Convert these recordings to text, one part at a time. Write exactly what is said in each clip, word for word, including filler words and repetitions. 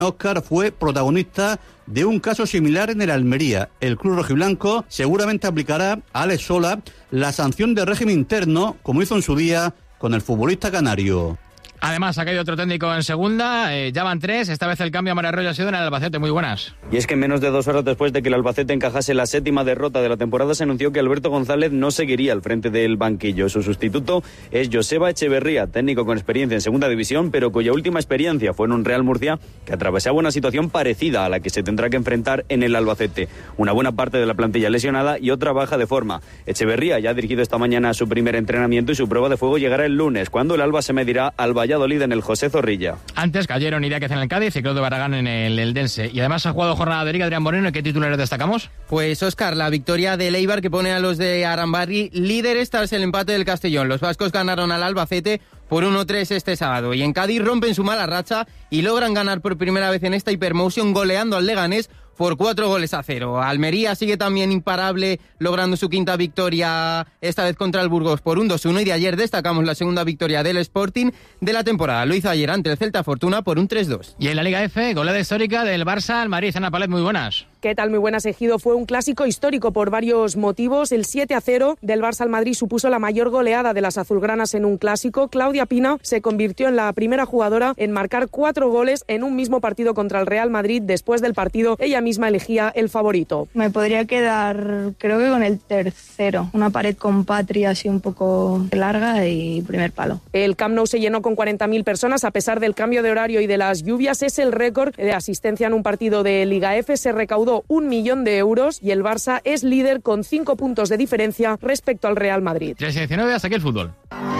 Óscar fue protagonista de un caso similar en el Almería. El club rojiblanco seguramente aplicará a Alex Sola la sanción de régimen interno, como hizo en su día con el futbolista canario. Además, ha caído otro técnico en segunda, eh, ya van tres, esta vez el cambio a Mario Arroyo ha sido en el Albacete. Muy buenas. Y es que menos de dos horas después de que el Albacete encajase la séptima derrota de la temporada, se anunció que Alberto González no seguiría al frente del banquillo. Su sustituto es Joseba Echeverría, técnico con experiencia en segunda división, pero cuya última experiencia fue en un Real Murcia que atravesaba una situación parecida a la que se tendrá que enfrentar en el Albacete. Una buena parte de la plantilla lesionada y otra baja de forma. Echeverría ya ha dirigido esta mañana su primer entrenamiento y su prueba de fuego llegará el lunes, cuando el Alba se medirá al Valladolid en el José Zorrilla. Antes cayeron Idiáquez en el Cádiz y Claudio Barragán en el Eldense. Y además ha jugado jornada de Liga Adrián Moreno. ¿Y qué titulares destacamos? Pues Óscar, la victoria del Eibar que pone a los de Arambarri líderes tras el empate del Castellón. Los vascos ganaron al Albacete por uno tres este sábado. Y en Cádiz rompen su mala racha y logran ganar por primera vez en esta Hypermotion goleando al Leganés por cuatro goles a cero. Almería sigue también imparable, logrando su quinta victoria, esta vez contra el Burgos por un dos uno, y de ayer destacamos la segunda victoria del Sporting de la temporada. Lo hizo ayer ante el Celta Fortuna por un tres dos. Y en la Liga F, goleada histórica del Barça al Madrid. Ana Palet, muy buenas. ¿Qué tal? Muy buenas, Ejido. Fue un clásico histórico por varios motivos. El siete a cero del Barça al Madrid supuso la mayor goleada de las azulgranas en un clásico. Claudia Pina se convirtió en la primera jugadora en marcar cuatro goles en un mismo partido contra el Real Madrid. Después del partido, ella misma elegía el favorito. Me podría quedar, creo que con el tercero. Una pared con Patri así un poco larga y primer palo. El Camp Nou se llenó con cuarenta mil personas a pesar del cambio de horario y de las lluvias. Es el récord de asistencia en un partido de Liga F. Se recaudó un millón de euros y el Barça es líder con cinco puntos de diferencia respecto al Real Madrid. tres diecinueve, hasta aquí el fútbol.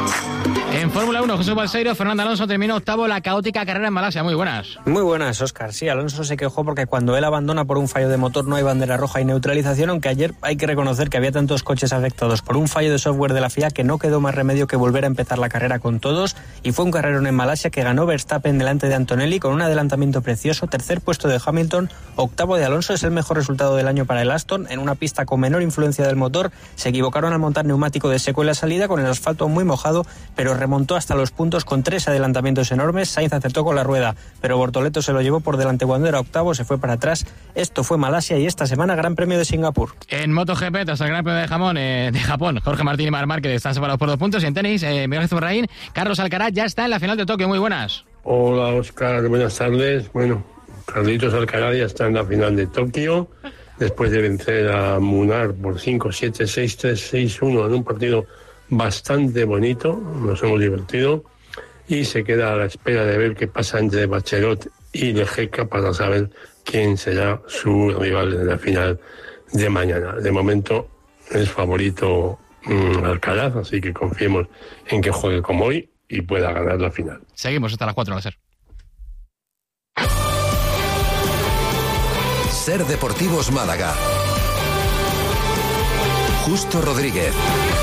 En Fórmula uno, Jesús Balseiro, Fernando Alonso terminó octavo la caótica carrera en Malasia. Muy buenas. Muy buenas, Óscar. Sí, Alonso se quejó porque cuando él abandona por un fallo de motor no hay bandera roja y neutralización, aunque ayer hay que reconocer que había tantos coches afectados por un fallo de software de la F I A que no quedó más remedio que volver a empezar la carrera con todos, y fue un carrerón en Malasia que ganó Verstappen delante de Antonelli con un adelantamiento precioso, tercer puesto de Hamilton, octavo de Alonso. Es el mejor resultado del año para el Aston, en una pista con menor influencia del motor. Se equivocaron al montar neumático de seco en la salida con el asfalto muy mojado, pero remontó hasta los puntos con tres adelantamientos enormes. Sainz acertó con la rueda, pero Bortoleto se lo llevó por delante cuando era octavo, se fue para atrás. Esto fue Malasia y esta semana Gran Premio de Singapur. En MotoGP, tras el Gran Premio de, Jamón, eh, de Japón, Jorge Martín y Marc Márquez están separados por dos puntos. Y en tenis, eh, Miguel Zurraín, Carlos Alcaraz ya está en la final de Tokio. Muy buenas. Hola, Óscar, buenas tardes. Bueno, Carlitos Alcaraz ya está en la final de Tokio, después de vencer a Munar por cinco siete, seis tres, seis uno en un partido bastante bonito. Nos hemos divertido y se queda a la espera de ver qué pasa entre Bachelot y Lejeca para saber quién será su rival en la final de mañana. De momento es favorito mmm, Alcaraz, así que confiemos en que juegue como hoy y pueda ganar la final. Seguimos hasta las cuatro, va a ser. Ser Deportivos Málaga. Justo Rodríguez.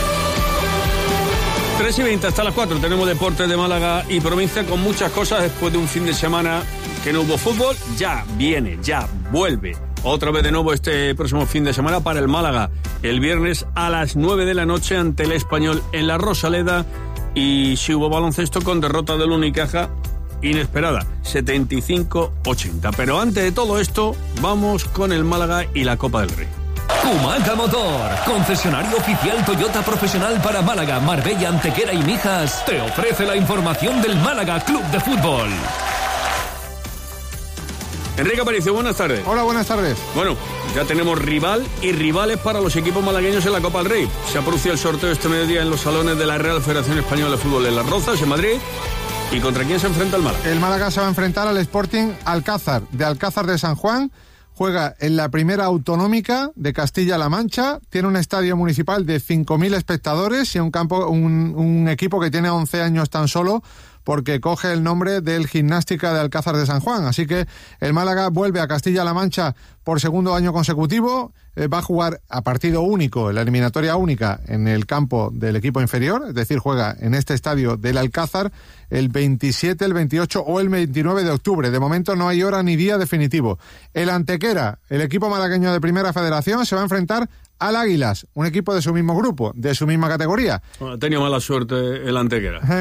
tres y veinte hasta las cuatro tenemos deportes de Málaga y provincia con muchas cosas después de un fin de semana que no hubo fútbol. Ya viene, ya vuelve otra vez de nuevo este próximo fin de semana para el Málaga. El viernes a las nueve de la noche ante el Español en la Rosaleda, y si hubo baloncesto con derrota del Unicaja inesperada, setenta y cinco ochenta. Pero antes de todo esto, vamos con el Málaga y la Copa del Rey. Humaca Motor, concesionario oficial Toyota profesional para Málaga, Marbella, Antequera y Mijas, te ofrece la información del Málaga Club de Fútbol. Enrique Aparicio, buenas tardes. Hola, buenas tardes. Bueno, ya tenemos rival y rivales para los equipos malagueños en la Copa del Rey. Se ha producido el sorteo este mediodía en los salones de la Real Federación Española de Fútbol en Las Rozas, en Madrid. ¿Y contra quién se enfrenta el Málaga? El Málaga se va a enfrentar al Sporting Alcázar, de Alcázar de San Juan. Juega en la primera autonómica de Castilla-La Mancha, tiene un estadio municipal de cinco mil espectadores y un campo, un, un equipo que tiene once años tan solo, porque coge el nombre del Gimnástica de Alcázar de San Juan. Así que el Málaga vuelve a Castilla-La Mancha por segundo año consecutivo, eh, va a jugar a partido único, en la eliminatoria única, en el campo del equipo inferior, es decir, juega en este estadio del Alcázar el veintisiete, el veintiocho o el veintinueve de octubre. De momento no hay hora ni día definitivo. El Antequera, el equipo malagueño de Primera Federación, se va a enfrentar al Águilas, un equipo de su mismo grupo, de su misma categoría. Bueno, ha tenido mala suerte el Antequera. Eh,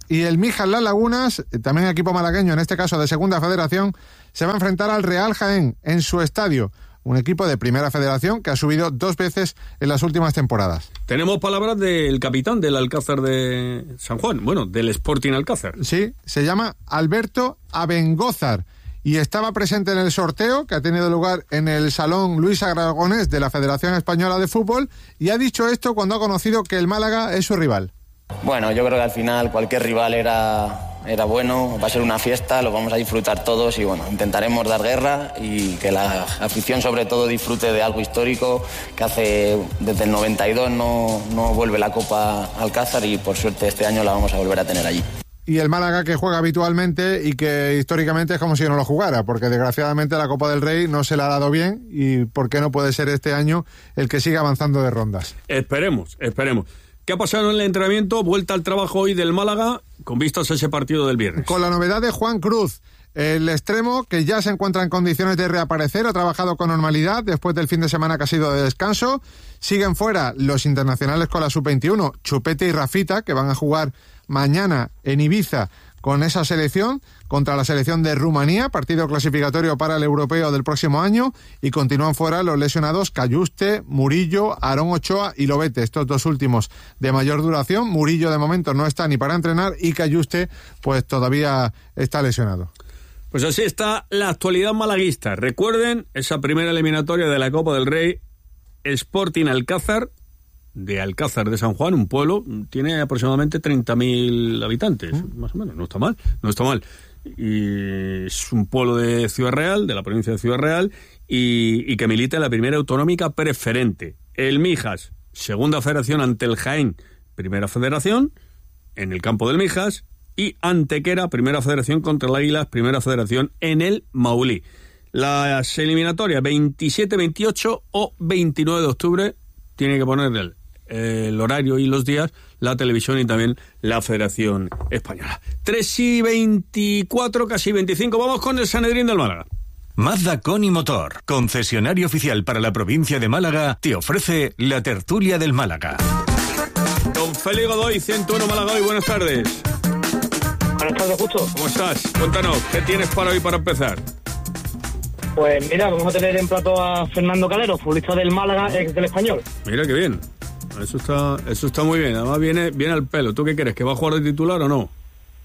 y el Mijas Las Lagunas, también equipo malagueño, en este caso de Segunda Federación, se va a enfrentar al Real Jaén en su estadio. Un equipo de Primera Federación que ha subido dos veces en las últimas temporadas. Tenemos palabras del capitán del Alcázar de San Juan, bueno, del Sporting Alcázar. Sí, se llama Alberto Abengózar y estaba presente en el sorteo que ha tenido lugar en el Salón Luis Aragonés de la Federación Española de Fútbol y ha dicho esto cuando ha conocido que el Málaga es su rival. Bueno, yo creo que al final cualquier rival era, era bueno, va a ser una fiesta, lo vamos a disfrutar todos y bueno, intentaremos dar guerra y que la afición sobre todo disfrute de algo histórico que hace desde el noventa y dos no, no vuelve la Copa Alcázar y por suerte este año la vamos a volver a tener allí. Y el Málaga que juega habitualmente y que históricamente es como si no lo jugara, porque desgraciadamente la Copa del Rey no se le ha dado bien y ¿por qué no puede ser este año el que siga avanzando de rondas? Esperemos, esperemos. ¿Qué ha pasado en el entrenamiento? Vuelta al trabajo hoy del Málaga con vistas a ese partido del viernes. Con la novedad de Juan Cruz, el extremo que ya se encuentra en condiciones de reaparecer, ha trabajado con normalidad después del fin de semana que ha sido de descanso. Siguen fuera los internacionales con la sub veintiuno, Chupete y Rafita, que van a jugar mañana en Ibiza con esa selección contra la selección de Rumanía, partido clasificatorio para el europeo del próximo año, y continúan fuera los lesionados Cayuste, Murillo, Aarón Ochoa y Lobete, estos dos últimos de mayor duración. Murillo de momento no está ni para entrenar y Cayuste pues todavía está lesionado. Pues así está la actualidad malaguista. Recuerden esa primera eliminatoria de la Copa del Rey, Sporting Alcázar, de Alcázar de San Juan, un pueblo, tiene aproximadamente treinta mil habitantes, ¿Mm? más o menos, no está mal, no está mal. Y es un pueblo de Ciudad Real, de la provincia de Ciudad Real, y, y que milita en la primera autonómica preferente. El Mijas, segunda federación ante el Jaén, primera federación, en el campo del Mijas, y Antequera, primera federación contra el Águilas, primera federación en el Maulí. Las eliminatorias veintisiete, veintiocho o veintinueve de octubre, tiene que poner el, el horario y los días la televisión y también la Federación Española. tres y veinticuatro, casi veinticinco, vamos con el Sanedrín del Málaga. Mazda Con y Motor, concesionario oficial para la provincia de Málaga, te ofrece la tertulia del Málaga. Don Félix Godoy, ciento uno Málaga hoy, buenas tardes. Buenas tardes, Justo. ¿Cómo estás? Cuéntanos, ¿qué tienes para hoy para empezar? Pues mira, vamos a tener en plato a Fernando Calero, futbolista del Málaga, ex del Español. Mira qué bien, eso está eso está muy bien, además viene, viene al pelo. ¿Tú qué crees, que va a jugar de titular o no?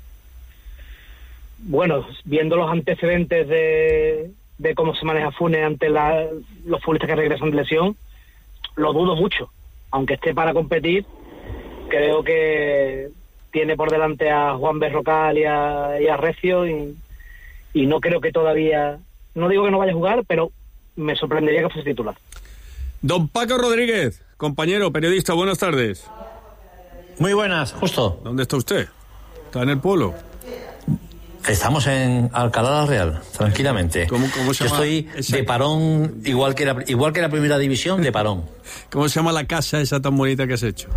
Bueno, viendo los antecedentes de, de cómo se maneja Funes ante la, los futbolistas que regresan de lesión, lo dudo mucho. Aunque esté para competir, creo que tiene por delante a Juan Berrocal y a, y a Recio y, y no creo que todavía... No digo que no vaya a jugar, pero me sorprendería que fuese titular. Don Paco Rodríguez, compañero, periodista, buenas tardes. Muy buenas, Justo. ¿Dónde está usted? ¿Está en el pueblo? Estamos en Alcalá de Real, tranquilamente. ¿Cómo, cómo se Yo llama estoy esa... de parón, igual que, la, igual que la primera división, de parón. ¿Cómo se llama la casa esa tan bonita que has hecho?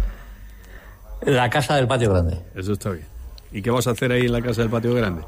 La casa del patio grande. Eso está bien. ¿Y qué vas a hacer ahí en la casa del patio grande?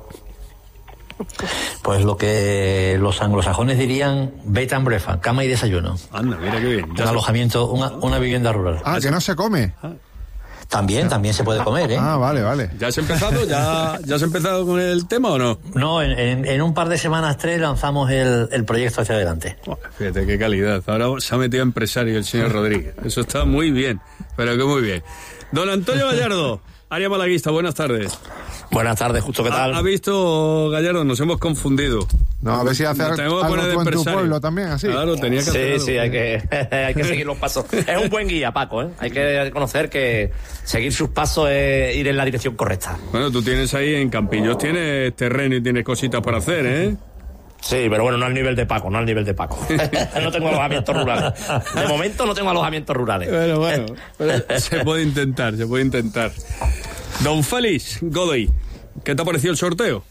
Pues lo que los anglosajones dirían bed and breakfast, cama y desayuno. Anda, mira qué bien. Un alojamiento, una, una vivienda rural. Ah, que no se come. Ah. También, también se puede comer, ¿eh? Ah, vale, vale. ¿Ya has empezado? ¿Ya, ya has empezado con el tema o no? No, en, en, en un par de semanas, tres, lanzamos el, el proyecto hacia adelante. Oh, fíjate qué calidad. Ahora se ha metido empresario el señor Rodríguez. Eso está muy bien, pero que muy bien. Don Antonio Gallardo, área malaguista, buenas tardes. Buenas tardes, Justo, ¿qué tal? ¿Ha, ha visto, Gallardo? Nos hemos confundido. No, a ver si hace algo tú en tu pueblo también, así. Claro, tenía que sí, hacer Sí, sí, hay que, hay que seguir los pasos. Es un buen guía, Paco, ¿eh? Hay que reconocer que seguir sus pasos es ir en la dirección correcta. Bueno, tú tienes ahí en Campillos, tienes terreno y tienes cositas para hacer, ¿eh? Sí, pero bueno, no al nivel de Paco, no al nivel de Paco. No tengo alojamientos rurales. De momento no tengo alojamientos rurales. Bueno, bueno, pero se puede intentar, se puede intentar. Don Félix Godoy, ¿qué te ha parecido el sorteo?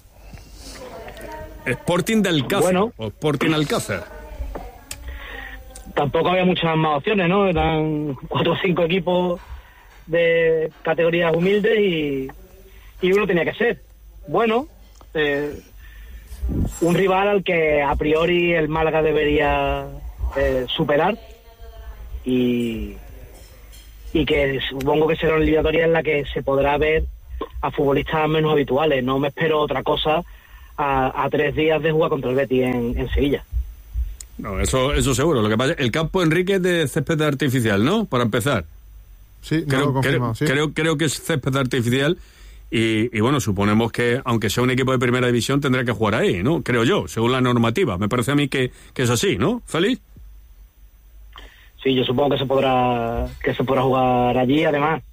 Sporting de Alcázar. Bueno. O Sporting Alcázar. Tampoco había muchas más opciones, ¿no? Eran cuatro o cinco equipos de categorías humildes y, y uno tenía que ser. Bueno, eh, un rival al que a priori el Málaga debería eh, superar y, y que supongo que será una eliminatoria en la que se podrá ver a futbolistas menos habituales. No me espero otra cosa a, a tres días de jugar contra el Betis en, en Sevilla. No, eso eso seguro. Lo que pasa, el campo, Enrique, es de césped artificial, ¿no? Para empezar. Sí, creo, no lo confirmo, creo, sí. creo, creo que es césped artificial y, y bueno, suponemos que aunque sea un equipo de primera división tendrá que jugar ahí, ¿no? Creo yo, según la normativa. Me parece a mí que, que es así, ¿no, Félix? Sí, yo supongo que se podrá que se podrá jugar allí. Además,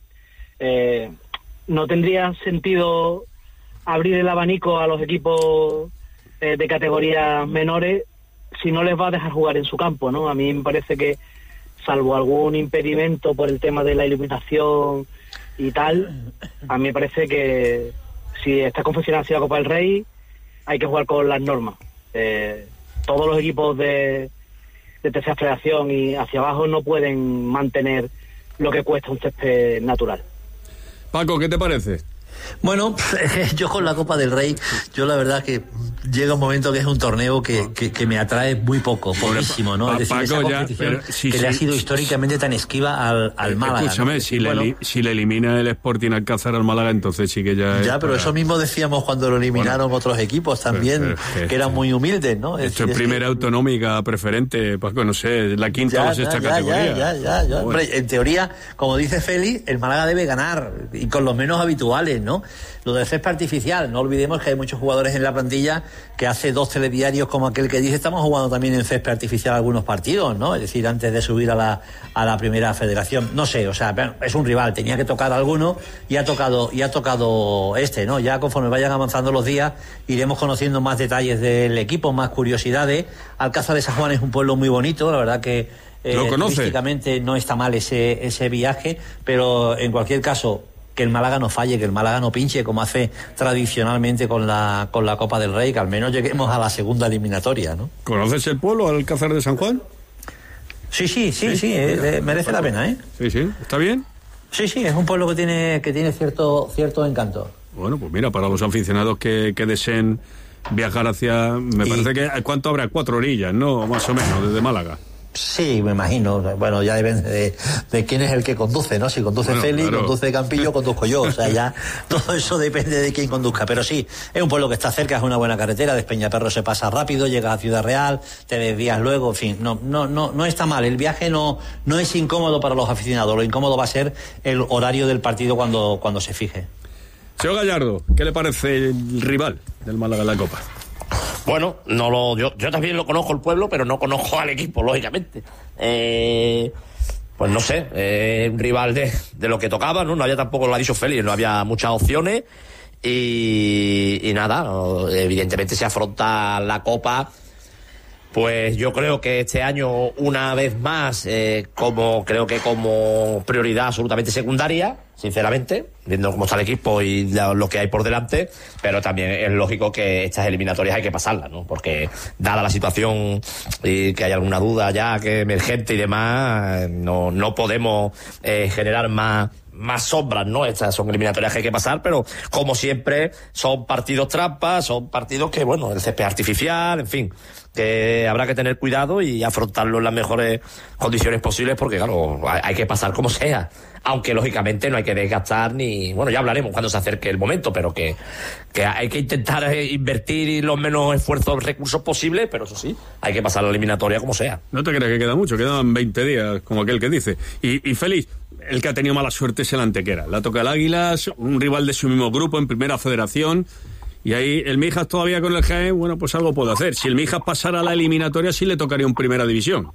eh, no tendría sentido abrir el abanico a los equipos eh, de categorías menores si no les va a dejar jugar en su campo, ¿no? A mí me parece que, salvo algún impedimento por el tema de la iluminación y tal, a mí me parece que si está confeccionada así la Copa del Rey, hay que jugar con las normas. Eh, todos los equipos de, de tercera federación y hacia abajo no pueden mantener lo que cuesta un césped natural. Paco, ¿qué te parece? Bueno, yo con la Copa del Rey, yo la verdad que llega un momento que es un torneo que, que, que me atrae muy poco, poquísimo, ¿no? Es decir, Paco, esa ya, competición pero si, que si, le ha sido si, históricamente tan esquiva al, al Málaga. Escúchame, ¿no? si, decir, le, bueno, si le elimina el Sporting Alcázar al Málaga, entonces sí que ya... Ya, es pero para... eso mismo decíamos cuando lo eliminaron bueno, otros equipos también, pero, pero, que eran muy humildes, ¿no? Es esto decir, es primera que... autonómica preferente, Paco, no sé, la quinta ya, o la sexta ya, categoría. Ya, ya, ya, ya. Bueno. Hombre, en teoría, como dice Félix, el Málaga debe ganar, y con los menos habituales, ¿no? Lo del césped artificial, no olvidemos que hay muchos jugadores en la plantilla que hace dos telediarios como aquel que dice, estamos jugando también en césped artificial algunos partidos, ¿no? Es decir, antes de subir a la, a la primera federación. No sé, o sea, es un rival, tenía que tocar alguno y ha tocado, y ha tocado este, ¿no? Ya conforme vayan avanzando los días, iremos conociendo más detalles del equipo, más curiosidades. Alcázar de San Juan es un pueblo muy bonito, la verdad que eh, turísticamente no está mal ese, ese viaje, pero en cualquier caso, que el Málaga no falle, que el Málaga no pinche como hace tradicionalmente con la con la Copa del Rey, que al menos lleguemos a la segunda eliminatoria, ¿no? ¿Conoces el pueblo, Alcázar de San Juan? Sí, sí, sí, sí, sí eh, merece la pena, ¿eh? Sí, sí, ¿está bien? Sí, sí, es un pueblo que tiene que tiene cierto cierto encanto. Bueno, pues mira, para los aficionados que, que deseen viajar hacia... Me y... parece que... ¿Cuánto habrá? Cuatro orillas, ¿no? Más o menos, desde Málaga. Sí, me imagino. Bueno, ya depende de, de quién es el que conduce, ¿no? Si conduce bueno, Félix, claro. Conduce Campillo, conduzco yo. O sea, ya todo eso depende de quién conduzca. Pero sí, es un pueblo que está cerca, es una buena carretera. De Peñaperro se pasa rápido, llega a Ciudad Real, te desvías luego, en fin. No, no, no, no está mal. El viaje no, no es incómodo para los aficionados. Lo incómodo va a ser el horario del partido cuando, cuando se fije. Señor Gallardo, ¿qué le parece el rival del Málaga en la Copa? Bueno, no lo, yo, yo también lo conozco el pueblo, pero no conozco al equipo, lógicamente. Eh, pues no sé, eh, un rival de, de lo que tocaba, ¿no? No había tampoco, lo ha dicho Félix, no había muchas opciones. Y, y nada, no, evidentemente se afronta la Copa. Pues yo creo que este año, una vez más, eh, como creo que como prioridad absolutamente secundaria, sinceramente, viendo cómo está el equipo y lo que hay por delante, pero también es lógico que estas eliminatorias hay que pasarlas, ¿no? Porque dada la situación y que hay alguna duda ya que emergente y demás, no, no podemos eh, generar más más sombras, ¿no? Estas son eliminatorias que hay que pasar, pero como siempre son partidos trampas, son partidos que, bueno, el césped artificial, en fin, que habrá que tener cuidado y afrontarlo en las mejores condiciones posibles, porque claro, hay que pasar como sea, aunque lógicamente no hay que desgastar ni, bueno, ya hablaremos cuando se acerque el momento, pero que, que hay que intentar invertir los menos esfuerzos, recursos posibles, pero eso sí, hay que pasar la eliminatoria como sea. No te creas que queda mucho, quedan veinte días, como aquel que dice. Y, y Félix, el que ha tenido mala suerte es el Antequera. La toca el Águilas, un rival de su mismo grupo en Primera Federación. Y ahí el Mijas todavía con el Jaén, bueno, pues algo puede hacer. Si el Mijas pasara a la eliminatoria, sí le tocaría un Primera División.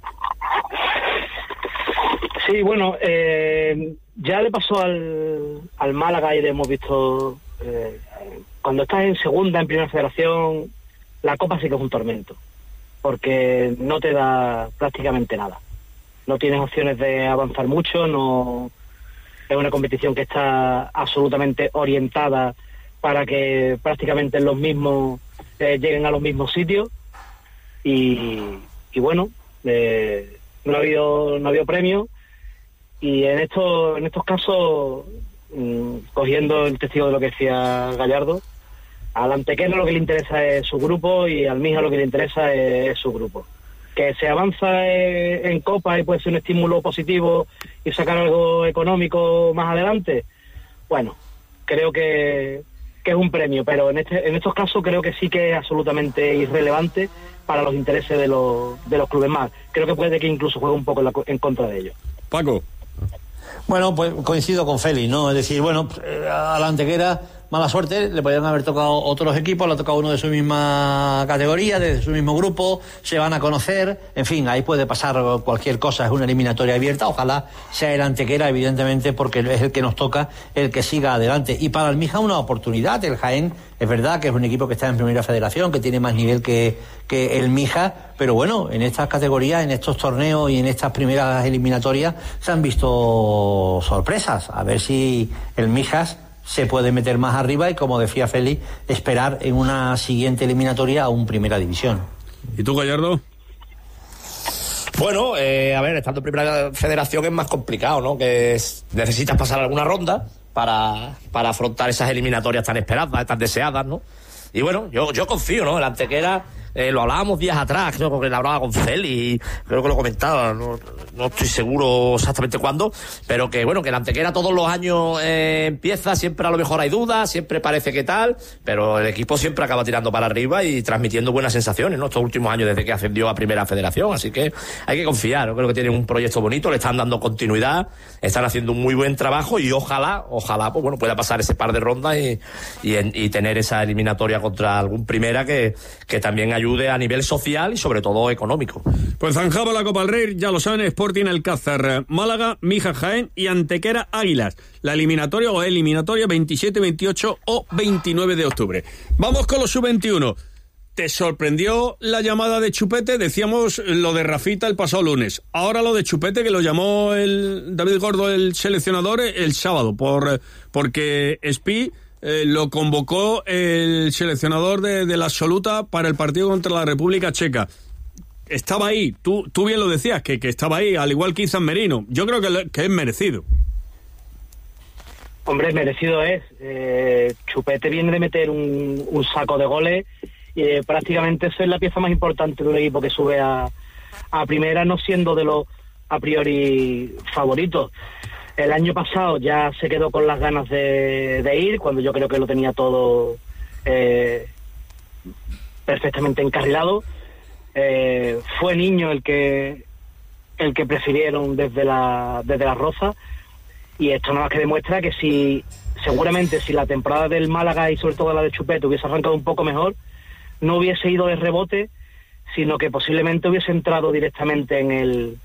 Sí, bueno, eh, ya le pasó al, al Málaga y le hemos visto... Eh, cuando estás en Segunda, en Primera Federación, la Copa sí que es un tormento. Porque no te da prácticamente nada. No tienes opciones de avanzar mucho, no es una competición que está absolutamente orientada para que prácticamente los mismos eh, lleguen a los mismos sitios y, y bueno, eh, no ha habido no ha habido premio y en estos en estos casos, mmm, cogiendo el testigo de lo que decía Gallardo, al Antequera lo que le interesa es su grupo y al Mijas lo que le interesa es, es su grupo. Que se avanza en, en Copa y puede ser un estímulo positivo y sacar algo económico más adelante, bueno, creo que, que es un premio, pero en este en estos casos creo que sí que es absolutamente irrelevante para los intereses de los de los clubes más. Creo que puede que incluso juegue un poco en, la, en contra de ellos. Paco. Bueno, pues coincido con Félix, ¿no? Es decir, bueno, a la Antequera, mala suerte, le podrían haber tocado otros equipos, le ha tocado uno de su misma categoría, de su mismo grupo, se van a conocer, en fin, ahí puede pasar cualquier cosa, es una eliminatoria abierta, ojalá sea el Antequera, evidentemente, porque es el que nos toca, el que siga adelante. Y para el Mija una oportunidad, el Jaén, es verdad que es un equipo que está en primera federación, que tiene más nivel que, que el Mija, pero bueno, en estas categorías, en estos torneos y en estas primeras eliminatorias se han visto sorpresas, a ver si el Mijas se puede meter más arriba y, como decía Félix, esperar en una siguiente eliminatoria a un Primera División. ¿Y tú, Gallardo? Bueno, eh, a ver, estando en Primera Federación es más complicado, ¿no? Que es, necesitas pasar alguna ronda para, para afrontar esas eliminatorias tan esperadas, tan deseadas, ¿no? Y bueno, yo, yo confío, ¿no? El Antequera, eh, lo hablábamos días atrás, creo que lo hablaba con Félix, creo que lo comentaba, no, no estoy seguro exactamente cuándo, pero que bueno, que el Antequera todos los años eh, empieza, siempre a lo mejor hay dudas, siempre parece que tal, pero el equipo siempre acaba tirando para arriba y transmitiendo buenas sensaciones, ¿no? Estos últimos años desde que ascendió a Primera Federación, así que hay que confiar, yo creo que tienen un proyecto bonito, le están dando continuidad, están haciendo un muy buen trabajo y ojalá, ojalá, pues bueno, pueda pasar ese par de rondas y, y, y tener esa eliminatoria contra algún Primera que, que también ayude a nivel social y sobre todo económico. Pues zanjaba la Copa del Rey, ya lo saben, Sporting Alcázar, Málaga, Mija Jaén y Antequera Águilas. La eliminatoria o eliminatoria veintisiete, veintiocho o veintinueve de octubre. Vamos con los sub veintiuno. ¿Te sorprendió la llamada de Chupete? Decíamos lo de Rafita el pasado lunes. Ahora lo de Chupete, que lo llamó el David Gordo, el seleccionador, el sábado, por porque Espi Eh, lo convocó el seleccionador de, de la absoluta para el partido contra la República Checa. Estaba ahí, tú, tú bien lo decías, que, que estaba ahí, al igual que Izan Merino. Yo creo que, que es merecido. Hombre, merecido es. Eh, Chupete viene de meter un, un saco de goles y eh, prácticamente eso es la pieza más importante de un equipo que sube a, a primera, no siendo de los a priori favoritos. El año pasado ya se quedó con las ganas de, de ir, cuando yo creo que lo tenía todo eh, perfectamente encarrilado. Eh, fue Niño el que el que prefirieron desde la desde la Roza, y esto nada más que demuestra que si seguramente si la temporada del Málaga y sobre todo la de Chupete hubiese arrancado un poco mejor, no hubiese ido de rebote, sino que posiblemente hubiese entrado directamente en el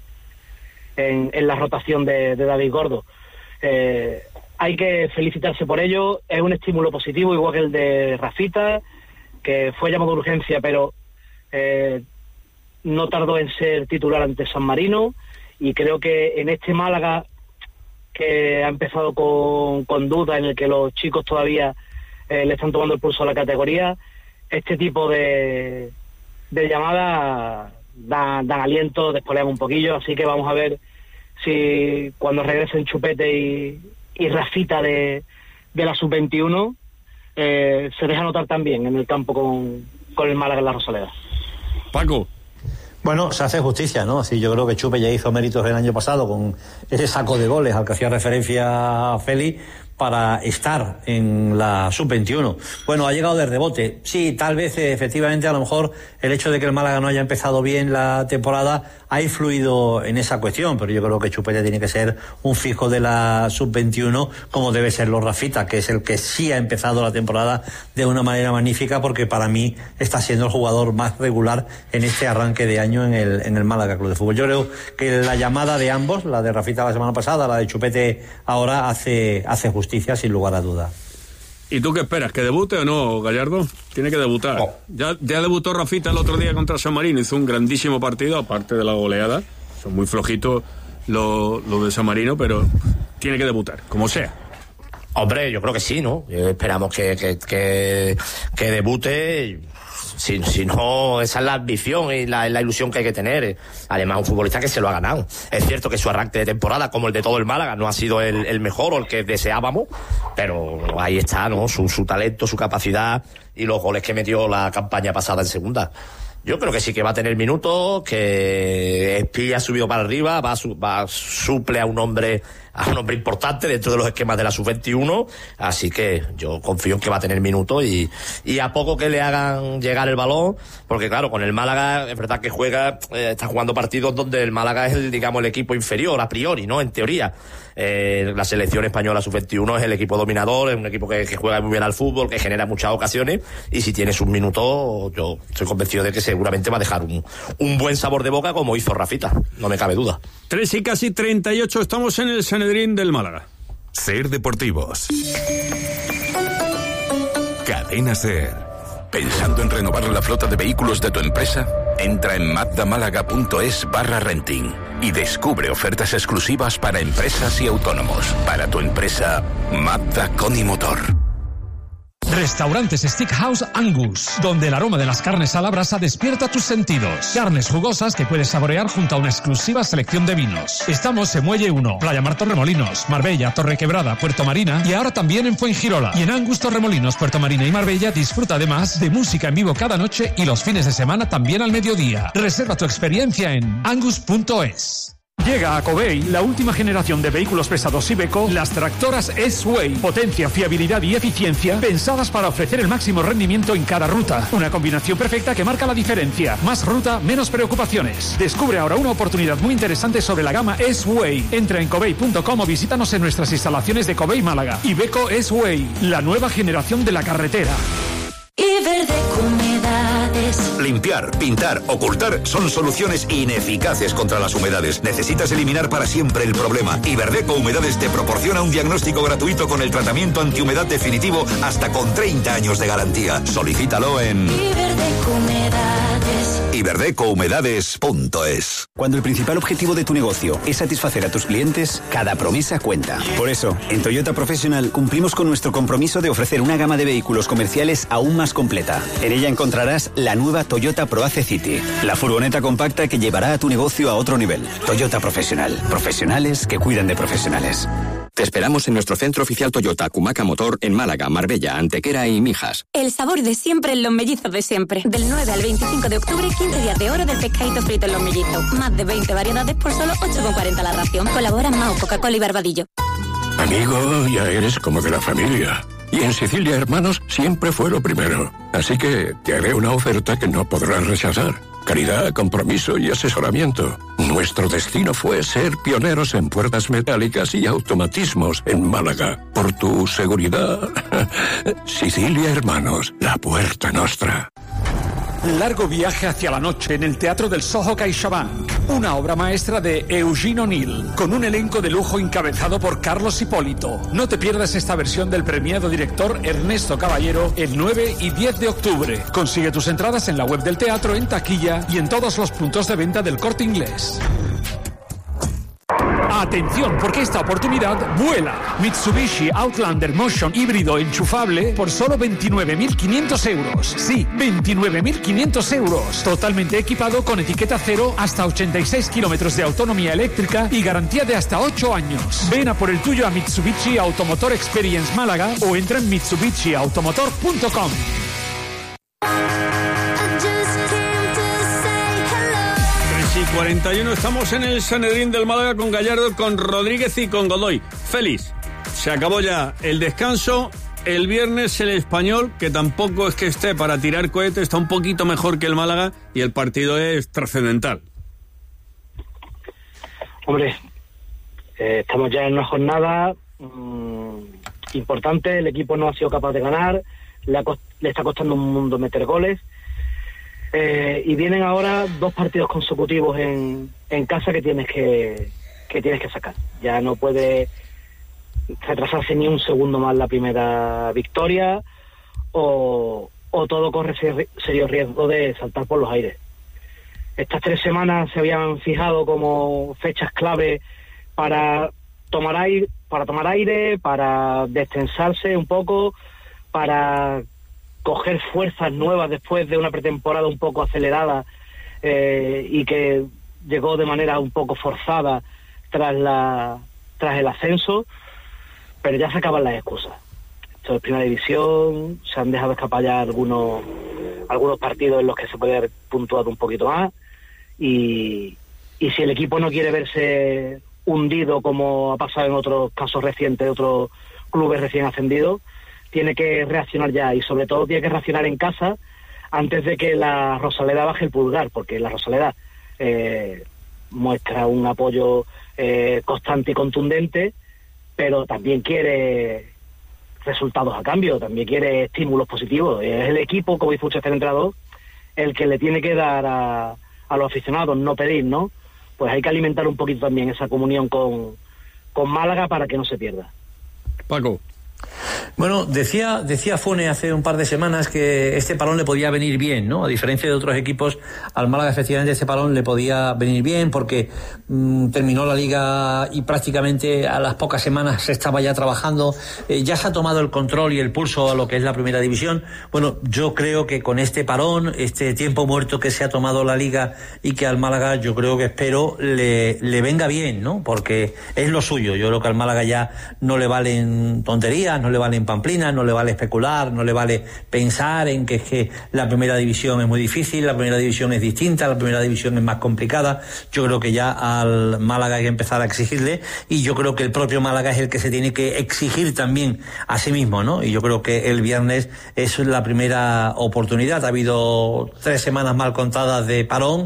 En, en la rotación de, de David Gordo. Eh, hay que felicitarse por ello, es un estímulo positivo, igual que el de Rafita, que fue llamado de urgencia, pero eh, no tardó en ser titular ante San Marino, y creo que en este Málaga, que ha empezado con, con dudas, en el que los chicos todavía eh, le están tomando el pulso a la categoría, este tipo de, de llamadas Dan, dan aliento, despolean un poquillo, así que vamos a ver si cuando regresen Chupete y, y Rafita de, de la sub veintiuno eh, se deja notar también en el campo con, con el Málaga en la Rosaleda. Paco. Bueno, se hace justicia, ¿no? Así yo creo que Chupe ya hizo méritos el año pasado con ese saco de goles al que hacía referencia Félix, para estar en la sub veintiuno. Bueno, ha llegado de rebote. Sí, tal vez eh, efectivamente a lo mejor el hecho de que el Málaga no haya empezado bien la temporada ha influido en esa cuestión, pero yo creo que Chupete tiene que ser un fijo de la sub veintiuno, como debe serlo Rafita, que es el que sí ha empezado la temporada de una manera magnífica, porque para mí está siendo el jugador más regular en este arranque de año en el, en el Málaga Club de Fútbol. Yo creo que la llamada de ambos, la de Rafita la semana pasada, la de Chupete ahora, hace, hace justicia sin lugar a duda. ¿Y tú qué esperas? ¿Que debute o no, Gallardo? Tiene que debutar. Oh. Ya, ya debutó Rafita el otro día contra San Marino, hizo un grandísimo partido, aparte de la goleada. Son muy flojitos los lo de San Marino, pero tiene que debutar, como sea. Hombre, yo creo que sí, ¿no? Esperamos que, que, que, que debute. Si, si no, esa es la ambición y la, la ilusión que hay que tener. Además, un futbolista que se lo ha ganado. Es cierto que su arranque de temporada, como el de todo el Málaga, no ha sido el, el mejor o el que deseábamos, pero ahí está, ¿no? Su, su talento, su capacidad y los goles que metió la campaña pasada en segunda. Yo creo que sí que va a tener minutos, que Espi ha subido para arriba, va, a su, va a suple a un hombre a un hombre importante dentro de los esquemas de la sub veintiuno, así que yo confío en que va a tener minutos y, y a poco que le hagan llegar el balón, porque claro, con el Málaga es verdad que juega, eh, está jugando partidos donde el Málaga es el, digamos, el equipo inferior a priori, ¿no? En teoría. Eh, la selección española sub veintiuno es el equipo dominador, es un equipo que, que juega muy bien al fútbol, que genera muchas ocasiones, y si tiene sus minutos, yo estoy convencido de que seguramente va a dejar un, un buen sabor de boca como hizo Rafita, no me cabe duda. Tres y casi treinta y ocho, estamos en el Sanedrín del Málaga. Ser Deportivos. Cadena Ser. ¿Pensando en renovar la flota de vehículos de tu empresa? Entra en mazdamálaga.es barra renting y descubre ofertas exclusivas para empresas y autónomos. Para tu empresa, Mazda con y motor. Restaurantes Steakhouse Angus, donde el aroma de las carnes a la brasa despierta tus sentidos. Carnes jugosas que puedes saborear junto a una exclusiva selección de vinos. Estamos en Muelle uno, Playa Mar Torremolinos, Marbella, Torrequebrada, Puerto Marina y ahora también en Fuengirola. Y en Angus Torremolinos, Puerto Marina y Marbella disfruta además de música en vivo cada noche y los fines de semana también al mediodía. Reserva tu experiencia en angus punto es. Llega a Covey la última generación de vehículos pesados Iveco, las tractoras S-Way. Potencia, fiabilidad y eficiencia pensadas para ofrecer el máximo rendimiento en cada ruta. Una combinación perfecta que marca la diferencia. Más ruta, menos preocupaciones. Descubre ahora una oportunidad muy interesante sobre la gama S-Way. Entra en covey punto com o visítanos en nuestras instalaciones de Covey Málaga. Iveco S-Way, la nueva generación de la carretera. Iberdeco Humedades. Limpiar, pintar, ocultar son soluciones ineficaces contra las humedades. Necesitas eliminar para siempre el problema. Iberdeco Humedades te proporciona un diagnóstico gratuito con el tratamiento antihumedad definitivo hasta con treinta años de garantía. Solicítalo en Iberdeco Humedades. iberdeco humedades punto es. Cuando el principal objetivo de tu negocio es satisfacer a tus clientes, cada promesa cuenta. Por eso, en Toyota Professional cumplimos con nuestro compromiso de ofrecer una gama de vehículos comerciales aún más completa. En ella encontrarás la nueva Toyota ProAce City, la furgoneta compacta que llevará a tu negocio a otro nivel. Toyota Professional, profesionales que cuidan de profesionales. Te esperamos en nuestro centro oficial Toyota Cumaca Motor en Málaga, Marbella, Antequera y Mijas. El sabor de siempre en Los Mellizos de siempre. Del nueve al veinticinco de octubre, quince días de oro del pescadito frito en Los Mellizos. Más de veinte variedades por solo ocho con cuarenta la ración. Colaboran Mao, Coca-Cola y Barbadillo. Amigo, ya eres como de la familia. Y en Sicilia Hermanos siempre fue lo primero. Así que te haré una oferta que no podrás rechazar. Calidad, compromiso y asesoramiento. Nuestro destino fue ser pioneros en puertas metálicas y automatismos en Málaga. Por tu seguridad. Sicilia Hermanos, la puerta nostra. Largo viaje hacia la noche en el Teatro del Soho CaixaBank. Una obra maestra de Eugene O'Neill, con un elenco de lujo encabezado por Carlos Hipólito. No te pierdas esta versión del premiado director Ernesto Caballero el nueve y diez de octubre. Consigue tus entradas en la web del teatro, en taquilla y en todos los puntos de venta del Corte Inglés. Atención, porque esta oportunidad vuela. Mitsubishi Outlander Motion híbrido enchufable por solo veintinueve mil quinientos euros. Sí, veintinueve mil quinientos euros. Totalmente equipado con etiqueta cero, hasta ochenta y seis kilómetros de autonomía eléctrica y garantía de hasta ocho años. Ven a por el tuyo a Mitsubishi Automotor Experience Málaga o entra en mitsubishi automotor punto com. Y cuarenta y uno, estamos en el Sanedrín del Málaga con Gallardo, con Rodríguez y con Godoy. Félix, se acabó ya el descanso. El viernes el Español, que tampoco es que esté para tirar cohetes, está un poquito mejor que el Málaga y el partido es trascendental. Hombre, eh, estamos ya en una jornada mmm, importante. El equipo no ha sido capaz de ganar, le, ha cost- le está costando un mundo meter goles. Eh, y vienen ahora dos partidos consecutivos en, en casa que tienes que, que tienes que sacar. Ya no puede retrasarse ni un segundo más la primera victoria o, o todo corre ser, serio riesgo de saltar por los aires. Estas tres semanas se habían fijado como fechas clave para tomar aire, para tomar aire, para destensarse un poco, para coger fuerzas nuevas después de una pretemporada un poco acelerada eh, y que llegó de manera un poco forzada tras la tras el ascenso, pero ya se acaban las excusas. Esto es primera división, se han dejado escapar ya algunos algunos partidos en los que se puede haber puntuado un poquito más y, y si el equipo no quiere verse hundido como ha pasado en otros casos recientes de otros clubes recién ascendidos. Tiene que reaccionar ya y sobre todo tiene que reaccionar en casa antes de que la Rosaleda baje el pulgar, porque la Rosaleda eh, muestra un apoyo eh, constante y contundente, pero también quiere resultados a cambio, también quiere estímulos positivos. Es el equipo, como dice usted el entrenador, el que le tiene que dar a, a los aficionados, no pedir, ¿no? Pues hay que alimentar un poquito también esa comunión con, con Málaga para que no se pierda. Paco. Bueno, decía decía Fune hace un par de semanas que este parón le podía venir bien, ¿no? A diferencia de otros equipos, al Málaga efectivamente este parón le podía venir bien porque mmm, terminó la liga y prácticamente a las pocas semanas se estaba ya trabajando, eh, ya se ha tomado el control y el pulso a lo que es la primera división. Bueno, yo creo que con este parón, este tiempo muerto que se ha tomado la liga y que al Málaga, yo creo que espero le, le venga bien, ¿no? Porque es lo suyo. Yo creo que al Málaga ya no le valen tonterías, no le valen pamplinas, no le vale especular, no le vale pensar en que es que la primera división es muy difícil, la primera división es distinta, la primera división es más complicada. Yo creo que ya al Málaga hay que empezar a exigirle y yo creo que el propio Málaga es el que se tiene que exigir también a sí mismo, ¿no? Y yo creo que el viernes es la primera oportunidad. Ha habido tres semanas mal contadas de parón,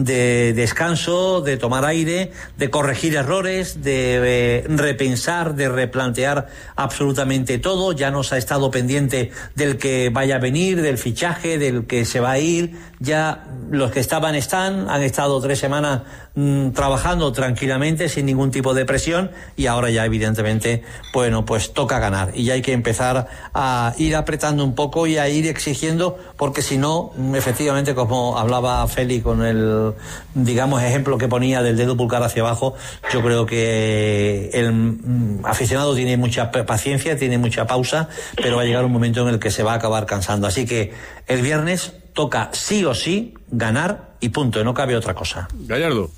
de descanso, de tomar aire, de corregir errores, de eh, repensar, de replantear absolutamente todo. Ya no se ha estado pendiente del que vaya a venir, del fichaje, del que se va a ir. Ya los que estaban están, han estado tres semanas mmm, trabajando tranquilamente, sin ningún tipo de presión, y ahora ya evidentemente, bueno, pues toca ganar. Y ya hay que empezar a ir apretando un poco y a ir exigiendo, porque si no, efectivamente, como hablaba Feli con el, digamos, ejemplo que ponía del dedo pulgar hacia abajo, yo creo que el mm, aficionado tiene mucha paciencia, tiene mucha pausa, pero va a llegar un momento en el que se va a acabar cansando. Así que el viernes toca sí o sí ganar y punto, no cabe otra cosa. Gallardo.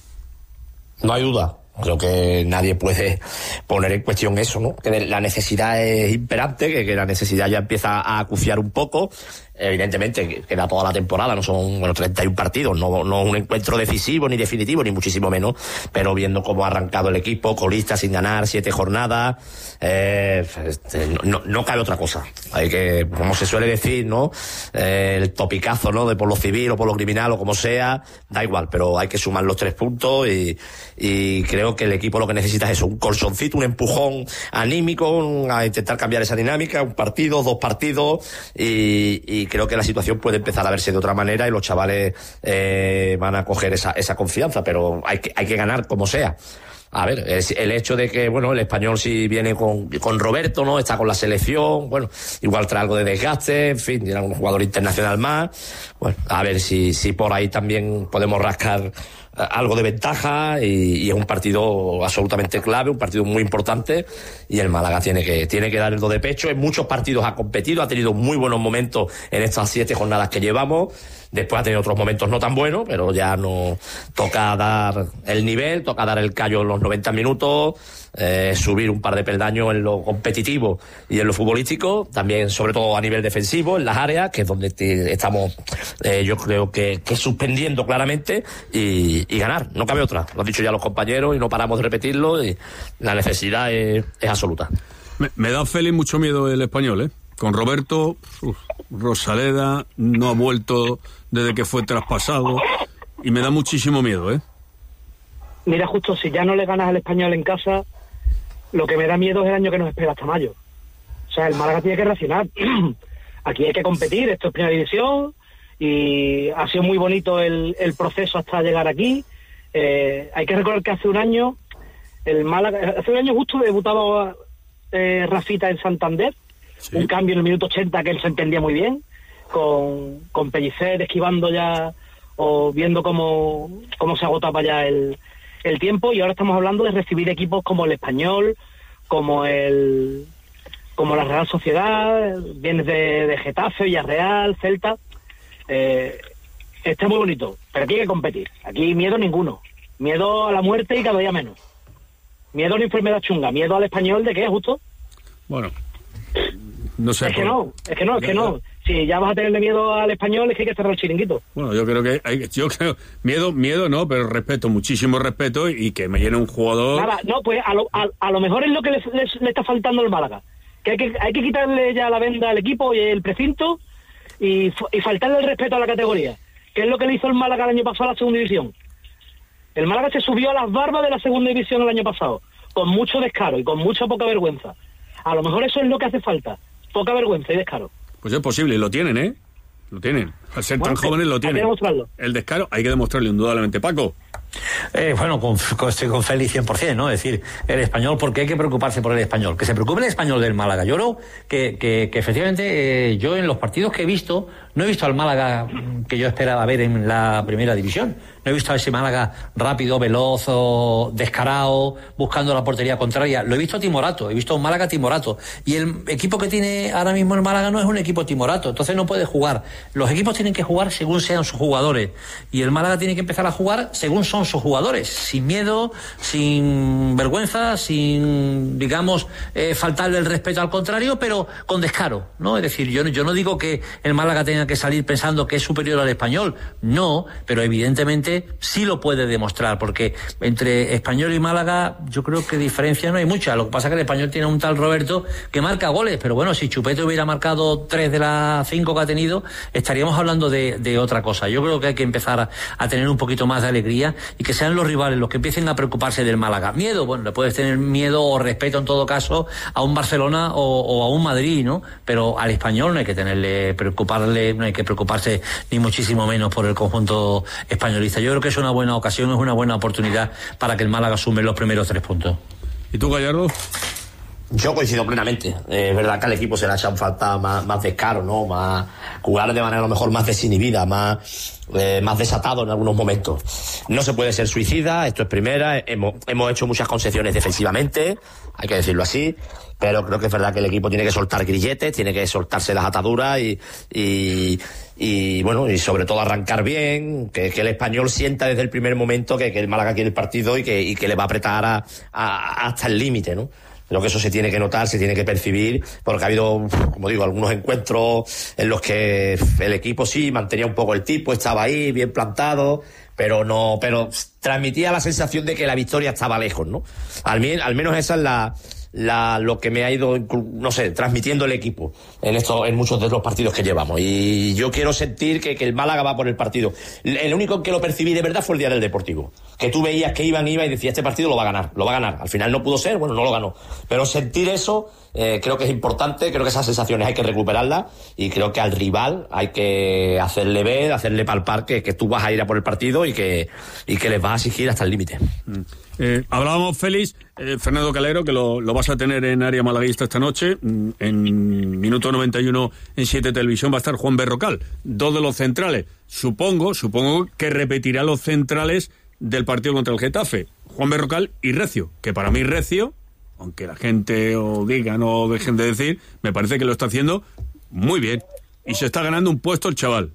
No hay duda. Creo que nadie puede poner en cuestión eso, ¿no? Que la necesidad es imperante, que, que la necesidad ya empieza a acuciar un poco. Evidentemente, queda toda la temporada, no son, bueno, treinta y uno partidos, no, no un encuentro decisivo ni definitivo, ni muchísimo menos, pero viendo cómo ha arrancado el equipo, colista sin ganar, siete jornadas, eh, no, no cabe otra cosa. Hay que, como se suele decir, ¿no? Eh, el topicazo, ¿no? De por lo civil o por lo criminal o como sea, da igual, pero hay que sumar los tres puntos y, y creo que el equipo lo que necesita es eso, un colchoncito, un empujón anímico, un, a intentar cambiar esa dinámica, un partido, dos partidos, y, y creo que la situación puede empezar a verse de otra manera y los chavales eh, van a coger esa, esa confianza, pero hay que, hay que ganar como sea. A ver, es el hecho de que, bueno, el Español si viene con, con Roberto, ¿no? Está con la selección, bueno, igual trae algo de desgaste, en fin, era un jugador internacional más. Bueno, a ver si, si por ahí también podemos rascar algo de ventaja y, y es un partido absolutamente clave, un partido muy importante y el Málaga tiene que, tiene que dar el do de pecho. En muchos partidos ha competido, ha tenido muy buenos momentos en estas siete jornadas que llevamos. Después ha tenido otros momentos no tan buenos, pero ya no toca dar el nivel, toca dar el callo en los noventa minutos, eh, subir un par de peldaños en lo competitivo y en lo futbolístico, también sobre todo a nivel defensivo, en las áreas, que es donde te, estamos, eh, yo creo que, que suspendiendo claramente y, y ganar, no cabe otra. Lo han dicho ya los compañeros y no paramos de repetirlo y la necesidad es, es absoluta. Me, me da Félix mucho miedo el Español, ¿eh? Con Roberto, uf, Rosaleda no ha vuelto desde que fue traspasado y me da muchísimo miedo, ¿eh? Mira, justo si ya no le ganas al Español en casa, lo que me da miedo es el año que nos espera hasta mayo. O sea, el Málaga tiene que reaccionar. Aquí hay que competir, esto es primera división y ha sido muy bonito el, el proceso hasta llegar aquí. Eh, hay que recordar que hace un año el Málaga, hace un año justo debutaba eh, Rafita en Santander. Sí. Un cambio en el minuto ochenta que él se entendía muy bien, con, con Pellicer esquivando ya o viendo cómo, cómo se agotaba ya el, el tiempo, y ahora estamos hablando de recibir equipos como el Español, como el como la Real Sociedad, vienes de, de Getafe, Villarreal, Celta. Eh, está muy bonito, pero aquí hay que competir. Aquí miedo ninguno. Miedo a la muerte y cada día menos. Miedo a una enfermedad chunga. Miedo al Español de qué, justo. Bueno, no sé. Es que no, es que no, es que no. Si si ya vas a tenerle miedo al Español, es que hay que cerrar el chiringuito. Bueno, yo creo que hay, yo creo, miedo, miedo no, pero respeto, muchísimo respeto, y que me llene un jugador. Nada, no, pues a lo, a, a lo mejor es lo que le, le, le está faltando al Málaga, que hay que hay que quitarle ya la venda al equipo y el precinto y, y faltarle el respeto a la categoría, que es lo que le hizo el Málaga el año pasado a la segunda división. El Málaga se subió a las barbas de la segunda división el año pasado, con mucho descaro y con mucha poca vergüenza. A lo mejor eso es lo que hace falta, poca vergüenza y descaro. Pues es posible, lo tienen, ¿eh? Lo tienen. Al ser bueno, tan jóvenes lo tienen. Hay que demostrarlo. El descaro hay que demostrarlo, indudablemente. Paco. Eh, bueno, con, con, estoy con Félix cien por ciento, ¿no? Es decir, el español, porque hay que preocuparse por el español. Que se preocupe el español del Málaga. Yo creo que, que, que efectivamente, eh, yo en los partidos que he visto, no he visto al Málaga que yo esperaba ver en la primera división. No he visto a ese Málaga rápido, veloz, o descarado, buscando la portería contraria. Lo he visto timorato, he visto a un Málaga timorato. Y el equipo que tiene ahora mismo el Málaga no es un equipo timorato, entonces no puede jugar. Los equipos tienen que jugar según sean sus jugadores. Y el Málaga tiene que empezar a jugar según son sus jugadores. Sin miedo, sin vergüenza, sin, digamos, eh, faltarle el respeto al contrario, pero con descaro, ¿no? Es decir, yo, yo no digo que el Málaga tenga que salir pensando que es superior al Español. No, pero evidentemente sí lo puede demostrar, porque entre Español y Málaga yo creo que diferencia no hay mucha. Lo que pasa es que el Español tiene un tal Roberto que marca goles, pero bueno, si Chupete hubiera marcado tres de las cinco que ha tenido, estaríamos hablando de, de otra cosa. Yo creo que hay que empezar a, a tener un poquito más de alegría y que sean los rivales los que empiecen a preocuparse del Málaga. Miedo, bueno, le puedes tener miedo o respeto en todo caso a un Barcelona o, o a un Madrid, ¿no? Pero al Español no hay que tenerle, preocuparle, no hay que preocuparse ni muchísimo menos por el conjunto españolista. Yo creo que es una buena ocasión, es una buena oportunidad para que el Málaga sume los primeros tres puntos. ¿Y tú, Gallardo? Yo coincido plenamente. Eh, es verdad que al equipo se le ha echado falta más, más descaro, ¿no? Más jugar de manera a lo mejor más desinhibida, más, eh, más desatado en algunos momentos. No se puede ser suicida, esto es primera. Hemos, hemos hecho muchas concesiones defensivamente, hay que decirlo así. Pero creo que es verdad que el equipo tiene que soltar grilletes, tiene que soltarse las ataduras y, y, y bueno, y sobre todo arrancar bien, que, que el Español sienta desde el primer momento que, que el Málaga quiere el partido y que, y que le va a apretar a, a, hasta el límite, ¿no? Creo que eso se tiene que notar, se tiene que percibir, porque ha habido, como digo, algunos encuentros en los que el equipo sí mantenía un poco el tipo, estaba ahí, bien plantado, pero no, pero transmitía la sensación de que la victoria estaba lejos, ¿no? Al, al menos esa es la, la, lo que me ha ido, no sé, transmitiendo el equipo en esto, en muchos de los partidos que llevamos. Y yo quiero sentir que, que el Málaga va por el partido. El único que lo percibí de verdad fue el día del Deportivo. Que tú veías que iban, iba y decías, este partido lo va a ganar, lo va a ganar. Al final no pudo ser, bueno, no lo ganó. Pero sentir eso, eh, creo que es importante, creo que esas sensaciones hay que recuperarlas y creo que al rival hay que hacerle ver, hacerle palpar que, que tú vas a ir a por el partido y que, y que les vas a exigir hasta el límite. Mm. Eh, hablábamos, Félix, eh, Fernando Calero, que lo, lo vas a tener en área malaguista esta noche. En minuto noventa y uno en siete Televisión va a estar Juan Berrocal, dos de los centrales. Supongo, supongo que repetirá los centrales del partido contra el Getafe, Juan Berrocal y Recio, que para mí Recio, aunque la gente o digan o dejen de decir, me parece que lo está haciendo muy bien y se está ganando un puesto el chaval.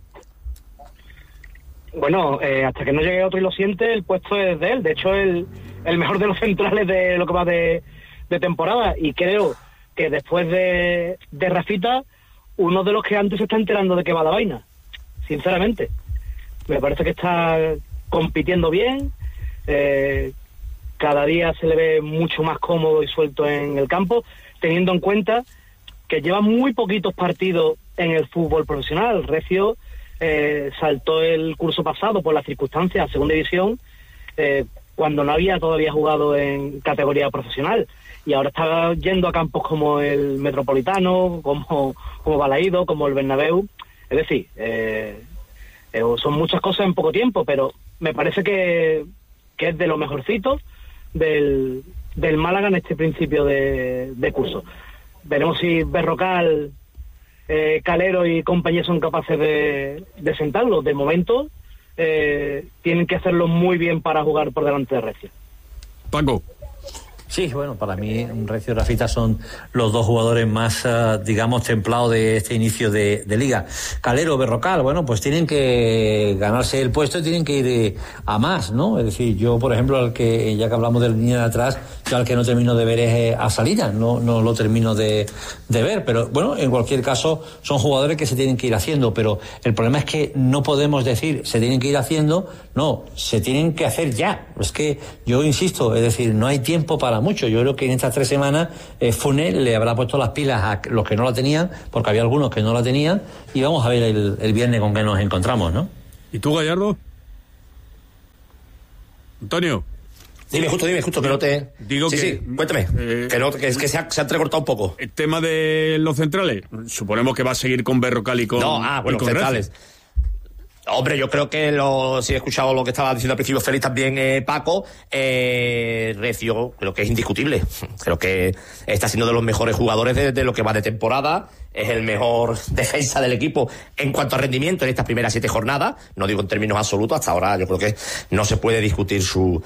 Bueno, eh, hasta que no llegue otro y lo siente, el puesto es de él. De hecho, el, el mejor de los centrales de lo que va de, de temporada. Y creo que después de, de Rafita, uno de los que antes se está enterando de que va la vaina. Sinceramente. Me parece que está compitiendo bien. Eh, cada día se le ve mucho más cómodo y suelto en el campo, teniendo en cuenta que lleva muy poquitos partidos en el fútbol profesional. Recio eh, saltó el curso pasado por las circunstancias a segunda división, eh, cuando no había todavía jugado en categoría profesional, y ahora está yendo a campos como el Metropolitano, como, como Balaído, como el Bernabéu. Es decir, eh, eh, son muchas cosas en poco tiempo, pero me parece que, que es de lo mejorcito del, del Málaga en este principio de, de curso. Veremos si Berrocal, eh, Calero y compañía son capaces de, de sentarlo. De momento eh, tienen que hacerlo muy bien para jugar por delante de Recio. Paco. Sí, bueno, para mí Recio y Rafita son los dos jugadores más, uh, digamos, templados de este inicio de, de liga. Calero, Berrocal, bueno, pues tienen que ganarse el puesto y tienen que ir eh, a más, ¿no? Es decir, yo, por ejemplo, al que, ya que hablamos de la línea de atrás, yo al que no termino de ver es eh, a Salinas, no, no lo termino de, de ver, pero bueno, en cualquier caso, son jugadores que se tienen que ir haciendo, pero el problema es que no podemos decir se tienen que ir haciendo, no, se tienen que hacer ya. Es que yo insisto, es decir, no hay tiempo para mucho. Yo creo que en estas tres semanas eh, Funes le habrá puesto las pilas a los que no la tenían, porque había algunos que no la tenían, y vamos a ver el, el viernes con qué nos encontramos, ¿no? ¿Y tú, Gallardo? Antonio. Dime, justo, dime, justo, que no te... Digo sí, que... Sí, cuéntame, eh, que, no, que es que se ha, se ha entrecortado un poco. El tema de los centrales, suponemos que va a seguir con Berrocal y con... No, ah, bueno, con centrales. Recio. Hombre, yo creo que lo, si he escuchado lo que estaba diciendo al principio Félix también, eh, Paco, eh, Recio creo que es indiscutible. Creo que está siendo de los mejores jugadores de, de lo que va de temporada. Es el mejor defensa del equipo en cuanto a rendimiento en estas primeras siete jornadas. No digo en términos absolutos, hasta ahora yo creo que no se puede discutir su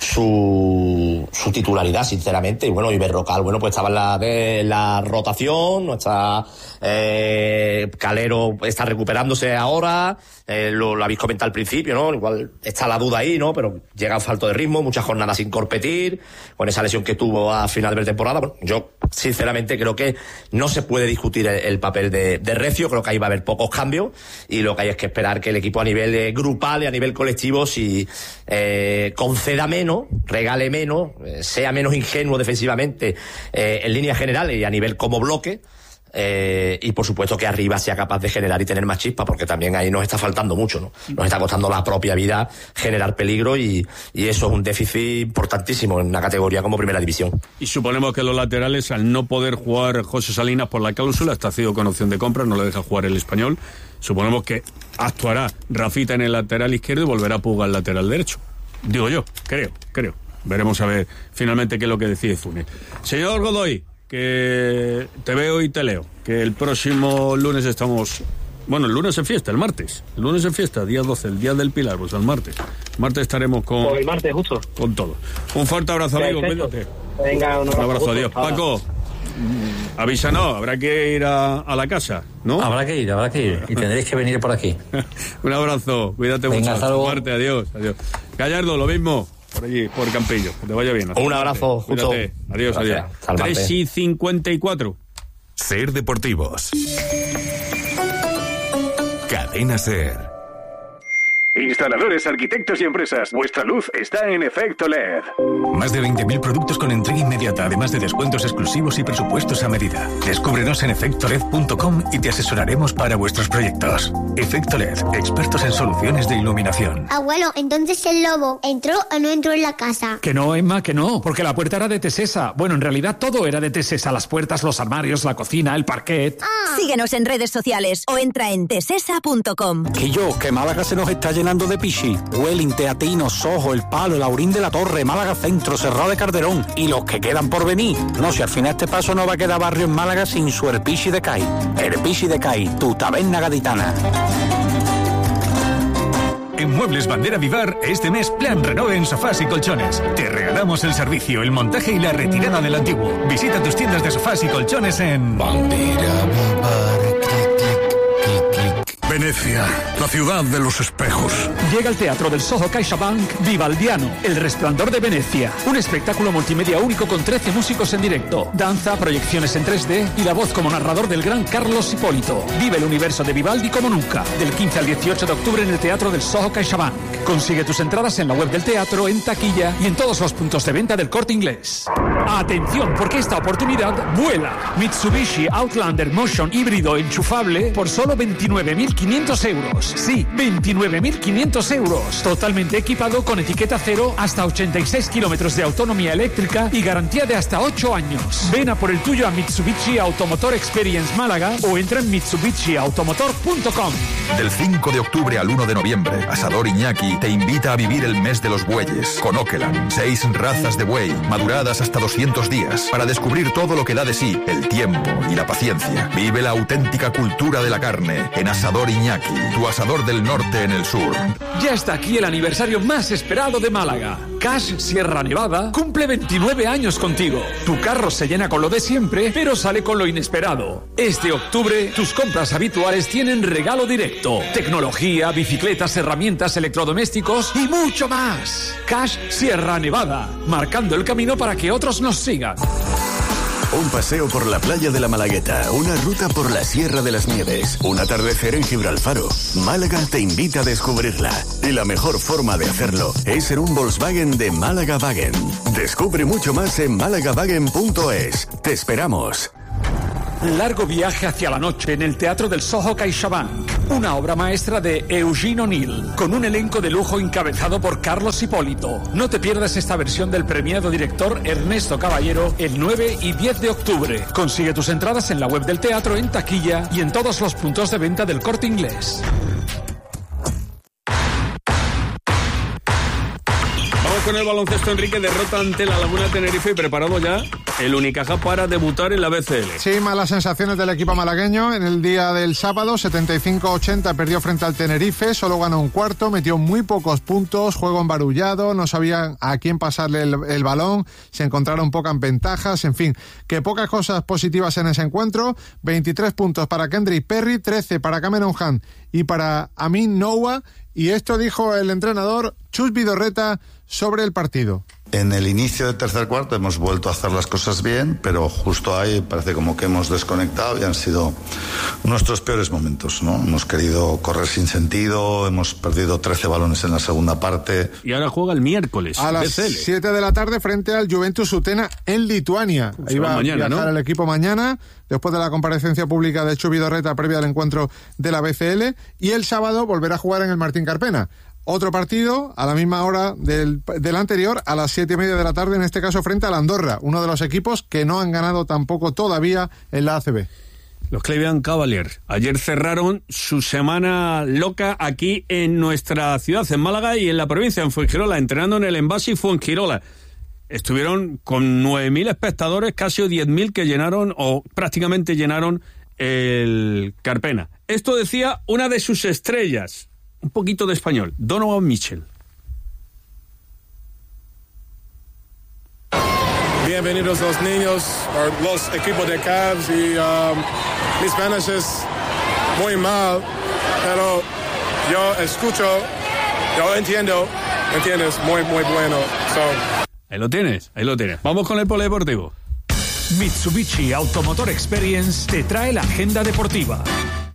su, su titularidad, sinceramente. Y bueno, y Berrocal, bueno, pues estaba en la, de la rotación, no está, eh, Calero está recuperándose ahora, eh, lo, lo habéis comentado al principio, ¿no? Igual está la duda ahí, ¿no? Pero llega a falto de ritmo, muchas jornadas sin competir, con esa lesión que tuvo a final de temporada. Bueno, yo sinceramente creo que no se puede discutir el, el papel de, de Recio, creo que ahí va a haber pocos cambios y lo que hay es que esperar que el equipo a nivel eh, grupal y a nivel colectivo si eh, conceda menos, regale menos, eh, sea menos ingenuo defensivamente eh, en líneas generales y a nivel como bloque. Eh, y por supuesto que arriba sea capaz de generar y tener más chispa, porque también ahí nos está faltando mucho, ¿no? Nos está costando la propia vida generar peligro y, y eso es un déficit importantísimo en una categoría como Primera División. Y suponemos que los laterales, al no poder jugar José Salinas por la cláusula, está sido con opción de compra, no le deja jugar el Español, suponemos que actuará Rafita en el lateral izquierdo y volverá Puga al lateral derecho. Digo yo, creo, creo. Veremos a ver finalmente qué es lo que decide Funes. Señor Godoy, que te veo y te leo, que el próximo lunes estamos... Bueno, el lunes es fiesta, el martes. El lunes es fiesta, día doce, el día del Pilar, pues el martes. El martes estaremos con... Pues el martes, justo. Con todo. Un fuerte abrazo, amigo, cuídate. Venga, un abrazo. Un abrazo, adiós. Ahora. Paco, avísanos, habrá que ir a, a la casa, ¿no? Habrá que ir, habrá que ir. Y tendréis que venir por aquí. Un abrazo, cuídate Venga, mucho. hasta luego. Parte, adiós, adiós. Gallardo, lo mismo. Por allí, por Campillo. Que te vaya bien. Un abrazo, justo. Cuídate. Adiós, Gracias. adiós. tres y cincuenta y cuatro. Ser Deportivos. Cadena Ser. Instaladores, arquitectos y empresas. Vuestra luz está en Efecto L E D. Más de veinte mil productos con entrega inmediata, además de descuentos exclusivos y presupuestos a medida. Descúbrenos en efecto led punto com y te asesoraremos para vuestros proyectos. Efecto L E D, expertos en soluciones de iluminación. Abuelo, entonces el lobo ¿entró o no entró en la casa? Que no, Emma, que no, porque la puerta era de Tesesa. Bueno, en realidad todo era de Tesesa, las puertas, los armarios, la cocina, el parquet. Ah. Síguenos en redes sociales o entra en tesesa punto com. Que yo, que Málaga se nos está llenando de pichi. Huelin, Teatino, Sojo, El Palo, El Aurín de la Torre, Málaga Centro, Cerrado de Calderón y los que quedan por venir. No, si al final este paso no va a quedar barrio en Málaga sin su Herpichi de Cai. Herpichi de Cai, tu taberna gaditana. En Muebles Bandera Vivar, este mes plan renove en sofás y colchones. Te regalamos el servicio, el montaje y la retirada del antiguo. Visita tus tiendas de sofás y colchones en Bandera Vivar. Venecia, la ciudad de los espejos. Llega al Teatro del Soho CaixaBank Vivaldiano, El Resplandor de Venecia. Un espectáculo multimedia único con trece músicos en directo, danza, proyecciones en tres D y la voz como narrador del gran Carlos Hipólito. Vive el universo de Vivaldi como nunca. Del quince al dieciocho de octubre en el Teatro del Soho CaixaBank. Consigue tus entradas en la web del teatro, en taquilla y en todos los puntos de venta del Corte Inglés. Atención, porque esta oportunidad vuela. Mitsubishi Outlander Motion híbrido enchufable por solo veintinueve mil quinientos euros. Sí, veintinueve mil quinientos euros. Totalmente equipado con etiqueta cero, hasta ochenta y seis kilómetros de autonomía eléctrica y garantía de hasta ocho años. Ven a por el tuyo a Mitsubishi Automotor Experience Málaga o entra en mitsubishi automotor punto com. Del cinco de octubre al uno de noviembre, Asador Iñaki te invita a vivir el mes de los bueyes con Okeland. Seis razas de buey, maduradas hasta dos doscientos días para descubrir todo lo que da de sí el tiempo y la paciencia. Vive la auténtica cultura de la carne en Asador Iñaki, tu asador del norte en el sur. Ya está aquí el aniversario más esperado de Málaga. Cash Sierra Nevada cumple veintinueve años contigo. Tu carro se llena con lo de siempre, pero sale con lo inesperado. Este octubre, tus compras habituales tienen regalo directo. Tecnología, bicicletas, herramientas, electrodomésticos y mucho más. Cash Sierra Nevada, marcando el camino para que otros nos sigan. Un paseo por la playa de la Malagueta, una ruta por la Sierra de las Nieves, un atardecer en Gibralfaro. Málaga te invita a descubrirla. Y la mejor forma de hacerlo es en un Volkswagen de Málaga Wagen. Descubre mucho más en málaga wagen punto es. Te esperamos. Largo viaje hacia la noche en el Teatro del Soho CaixaBank. Una obra maestra de Eugene O'Neill, con un elenco de lujo encabezado por Carlos Hipólito. No te pierdas esta versión del premiado director Ernesto Caballero el nueve y diez de octubre. Consigue tus entradas en la web del teatro, en taquilla y en todos los puntos de venta del Corte Inglés. Con el baloncesto, Enrique, derrota ante la Laguna Tenerife y preparado ya el Unicaja para debutar en la B C L. Sí, malas sensaciones del equipo malagueño. En el día del sábado, setenta y cinco a ochenta, perdió frente al Tenerife, solo ganó un cuarto, metió muy pocos puntos, juego embarullado, no sabían a quién pasarle el, el balón, se encontraron pocas ventajas, en fin, que pocas cosas positivas en ese encuentro. veintitrés puntos para Kendrick Perry, trece para Cameron Hunt y para Amin Noah. Y esto dijo el entrenador Chus Vidorreta sobre el partido. En el inicio del tercer cuarto hemos vuelto a hacer las cosas bien, pero justo ahí parece como que hemos desconectado y han sido nuestros peores momentos, ¿no? Hemos querido correr sin sentido, hemos perdido trece balones en la segunda parte. Y ahora juega el miércoles. A las siete de la tarde frente al Juventus Utena en Lituania. Ahí va a viajar, ¿no?, el equipo mañana, después de la comparecencia pública de Chus Vidorreta previa al encuentro de la B C L, y el sábado volverá a jugar en el Martín Carpena. Otro partido a la misma hora del, del anterior, a las siete y media de la tarde, en este caso frente al Andorra, uno de los equipos que no han ganado tampoco todavía en la A C B. Los Cleveland Cavaliers ayer cerraron su semana loca aquí en nuestra ciudad, en Málaga y en la provincia, en Fuengirola, entrenando en el Envasi Fuengirola. Estuvieron con nueve mil espectadores, casi diez mil que llenaron o prácticamente llenaron el Carpena. Esto decía una de sus estrellas. Un poquito de español. Donovan Mitchell. Bienvenidos los niños, los equipos de Cavs y um, mi Spanish es muy mal, pero yo escucho, yo entiendo, entiendes, muy, muy bueno. So. Ahí lo tienes, ahí lo tienes. Vamos con el polideportivo. Mitsubishi Automotor Experience te trae la agenda deportiva.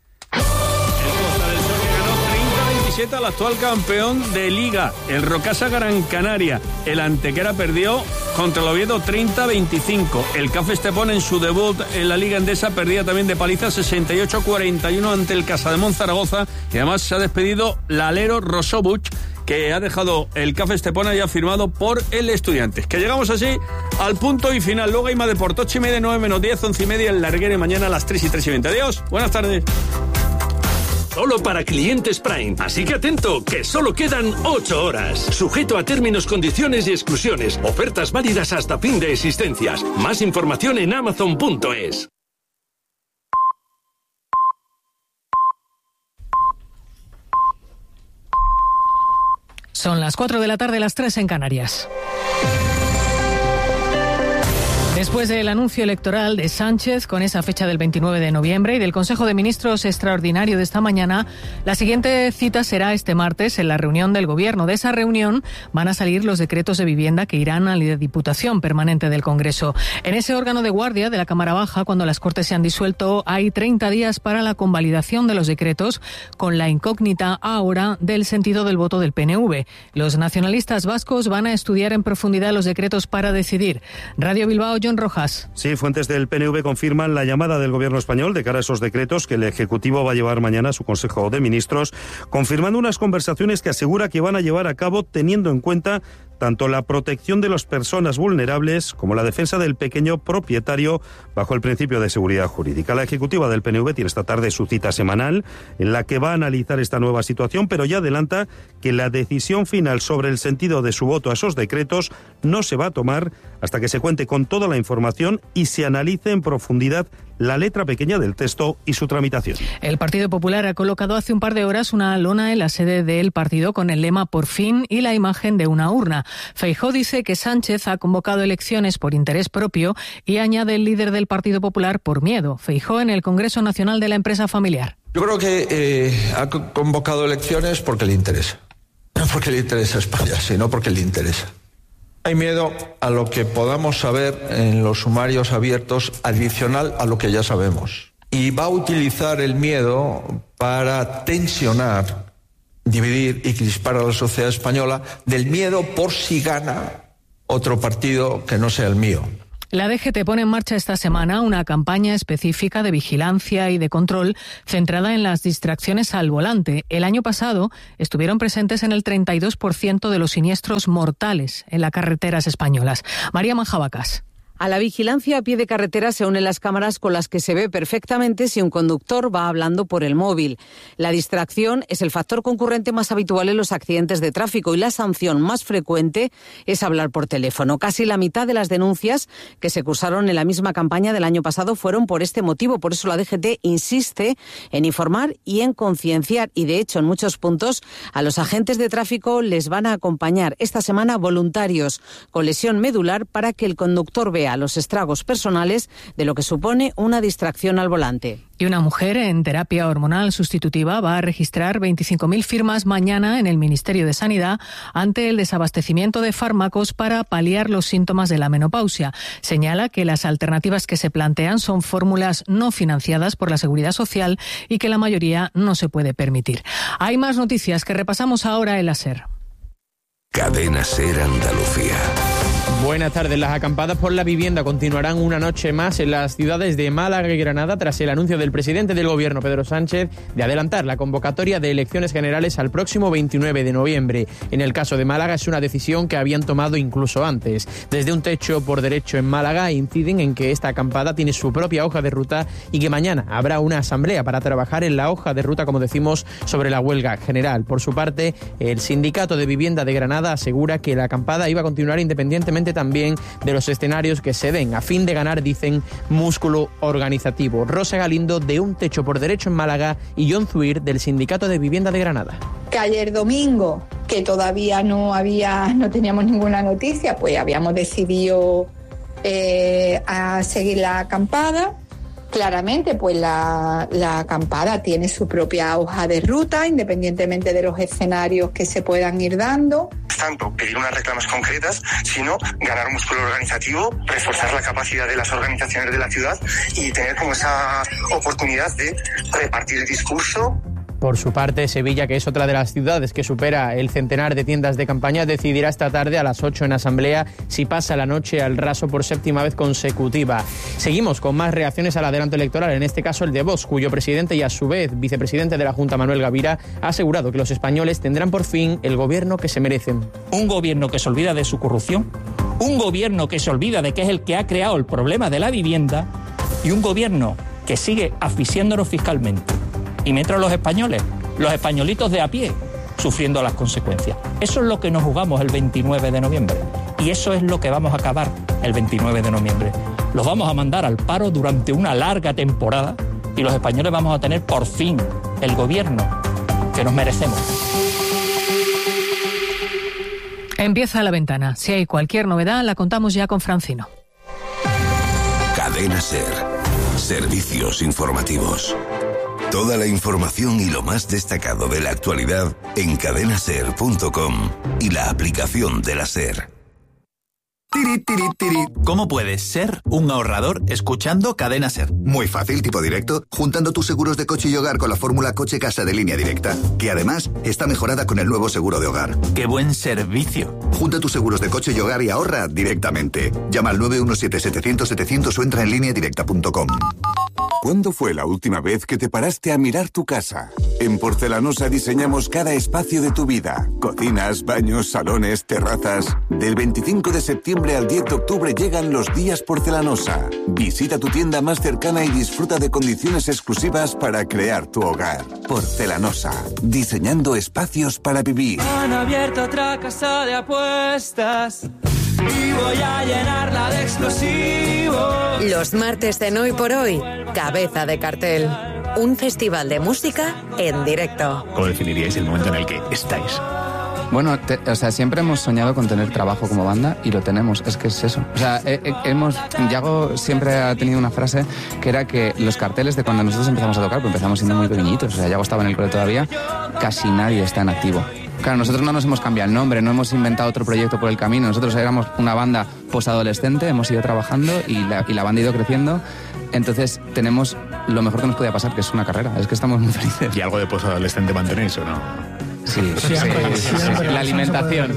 Al actual campeón de Liga, el Rocasa Gran Canaria. El Antequera perdió contra el Oviedo treinta a veinticinco. El C A F Estepona en su debut en la Liga Endesa perdía también de paliza sesenta y ocho a cuarenta y uno ante el Casademón Zaragoza. Y además se ha despedido Lalero Rosobuch, que ha dejado el C A F Estepona ya firmado por el Estudiantes. Que llegamos así al punto y final. Luego hay más deporte, ocho y media, nueve menos diez, once y media, el Larguero, mañana a las tres y tres y veinte. Adiós, buenas tardes. Solo para clientes Prime. Así que atento, que solo quedan ocho horas. Sujeto a términos, condiciones y exclusiones. Ofertas válidas hasta fin de existencias. Más información en amazon punto es. Son las cuatro de la tarde, las tres en Canarias. Después del anuncio electoral de Sánchez con esa fecha del veintinueve de noviembre y del Consejo de Ministros extraordinario de esta mañana, la siguiente cita será este martes en la reunión del Gobierno. De esa reunión van a salir los decretos de vivienda que irán a la Diputación Permanente del Congreso. En ese órgano de guardia de la Cámara Baja, cuando las Cortes se han disuelto, hay treinta días para la convalidación de los decretos, con la incógnita ahora del sentido del voto del P N V. Los nacionalistas vascos van a estudiar en profundidad los decretos para decidir. Radio Bilbao, John Rojas. Sí, fuentes del P N V confirman la llamada del Gobierno español de cara a esos decretos que el Ejecutivo va a llevar mañana a su Consejo de Ministros, confirmando unas conversaciones que asegura que van a llevar a cabo teniendo en cuenta tanto la protección de las personas vulnerables como la defensa del pequeño propietario bajo el principio de seguridad jurídica. La ejecutiva del P N V tiene esta tarde su cita semanal en la que va a analizar esta nueva situación, pero ya adelanta que la decisión final sobre el sentido de su voto a esos decretos no se va a tomar hasta que se cuente con toda la información y se analice en profundidad la letra pequeña del texto y su tramitación. El Partido Popular ha colocado hace un par de horas una lona en la sede del partido con el lema "Por fin" y la imagen de una urna. Feijóo dice que Sánchez ha convocado elecciones por interés propio y añade el líder del Partido Popular por miedo. Feijóo en el Congreso Nacional de la Empresa Familiar. Yo creo que eh, ha convocado elecciones porque le interesa. No porque le interesa España, sino porque le interesa. Hay miedo a lo que podamos saber en los sumarios abiertos adicional a lo que ya sabemos. Y va a utilizar el miedo para tensionar, dividir y crispar a la sociedad española del miedo por si gana otro partido que no sea el mío. La D G T pone en marcha esta semana una campaña específica de vigilancia y de control centrada en las distracciones al volante. El año pasado estuvieron presentes en el treinta y dos por ciento de los siniestros mortales en las carreteras españolas. María Manjabacas. A la vigilancia a pie de carretera se unen las cámaras con las que se ve perfectamente si un conductor va hablando por el móvil. La distracción es el factor concurrente más habitual en los accidentes de tráfico y la sanción más frecuente es hablar por teléfono. Casi la mitad de las denuncias que se cursaron en la misma campaña del año pasado fueron por este motivo. Por eso la D G T insiste en informar y en concienciar. Y de hecho, en muchos puntos, a los agentes de tráfico les van a acompañar esta semana voluntarios con lesión medular para que el conductor vea los estragos personales de lo que supone una distracción al volante. Y una mujer en terapia hormonal sustitutiva va a registrar veinticinco mil firmas mañana en el Ministerio de Sanidad ante el desabastecimiento de fármacos para paliar los síntomas de la menopausia. Señala que las alternativas que se plantean son fórmulas no financiadas por la Seguridad Social y que la mayoría no se puede permitir. Hay más noticias que repasamos ahora en la SER. Cadena SER Andalucía. Buenas tardes. Las acampadas por la vivienda continuarán una noche más en las ciudades de Málaga y Granada tras el anuncio del presidente del Gobierno, Pedro Sánchez, de adelantar la convocatoria de elecciones generales al próximo veintinueve de noviembre. En el caso de Málaga es una decisión que habían tomado incluso antes. Desde un techo por derecho en Málaga inciden en que esta acampada tiene su propia hoja de ruta y que mañana habrá una asamblea para trabajar en la hoja de ruta, como decimos, sobre la huelga general. Por su parte, el Sindicato de Vivienda de Granada asegura que la acampada iba a continuar independientemente también de los escenarios que se den, a fin de ganar, dicen, músculo organizativo. Rosa Galindo, de Un Techo por Derecho en Málaga, y John Zuir, del Sindicato de Vivienda de Granada. Que ayer domingo, que todavía no había, no teníamos ninguna noticia, pues habíamos decidido eh, a seguir la acampada. Claramente, pues la, la acampada tiene su propia hoja de ruta, independientemente de los escenarios que se puedan ir dando. Tanto pedir unas reclamas concretas, sino ganar músculo organizativo, reforzar la capacidad de las organizaciones de la ciudad y tener como esa oportunidad de repartir el discurso. Por su parte, Sevilla, que es otra de las ciudades que supera el centenar de tiendas de campaña, decidirá esta tarde a las ocho en asamblea si pasa la noche al raso por séptima vez consecutiva. Seguimos con más reacciones al adelanto electoral, en este caso el de Vox, cuyo presidente y a su vez vicepresidente de la Junta, Manuel Gavira, ha asegurado que los españoles tendrán por fin el gobierno que se merecen. Un gobierno que se olvida de su corrupción, un gobierno que se olvida de que es el que ha creado el problema de la vivienda y un gobierno que sigue asfixiándonos fiscalmente. Y mientras los españoles, los españolitos de a pie, sufriendo las consecuencias. Eso es lo que nos jugamos el veintinueve de noviembre. Y eso es lo que vamos a acabar el veintinueve de noviembre. Los vamos a mandar al paro durante una larga temporada y los españoles vamos a tener por fin el gobierno que nos merecemos. Empieza La Ventana. Si hay cualquier novedad, la contamos ya con Francino. Cadena SER. Servicios informativos. Toda la información y lo más destacado de la actualidad en cadena ser punto com y la aplicación de la SER. Tiri, tiri, tiri. ¿Cómo puedes ser un ahorrador escuchando Cadena SER? Muy fácil, tipo directo, juntando tus seguros de coche y hogar con la fórmula Coche Casa de Línea Directa, que además está mejorada con el nuevo seguro de hogar. ¡Qué buen servicio! Junta tus seguros de coche y hogar y ahorra directamente. Llama al nueve uno siete, setecientos, setecientos o entra en línea directa punto com. ¿Cuándo fue la última vez que te paraste a mirar tu casa? En Porcelanosa diseñamos cada espacio de tu vida. Cocinas, baños, salones, terrazas. Del veinticinco de septiembre al diez de octubre llegan los días Porcelanosa. Visita tu tienda más cercana y disfruta de condiciones exclusivas para crear tu hogar. Porcelanosa. Diseñando espacios para vivir. Han abierto otra casa de apuestas y voy a llenarla de explosivos. Los martes de Hoy por Hoy, Cabeza de Cartel. Un festival de música en directo. ¿Cómo definiríais el momento en el que estáis? Bueno, te, o sea, siempre hemos soñado con tener trabajo como banda y lo tenemos, es que es eso. O sea, eh, eh, hemos, Yago siempre ha tenido una frase que era que los carteles de cuando nosotros empezamos a tocar, pues empezamos siendo muy pequeñitos, o sea, Yago estaba en el cole todavía, casi nadie está en activo. Claro, nosotros no nos hemos cambiado el nombre, no hemos inventado otro proyecto por el camino, nosotros éramos una banda posadolescente, hemos ido trabajando y la, y la banda ha ido creciendo, entonces tenemos lo mejor que nos podía pasar, que es una carrera, es que estamos muy felices. ¿Y algo de posadolescente mantenéis o no? Sí, sí, sí, sí, sí, sí. La alimentación.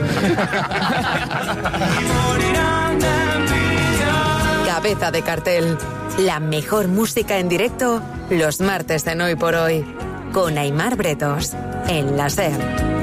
Cabeza de Cartel. La mejor música en directo los martes de Hoy por Hoy. Con Aimar Bretos. En la SER.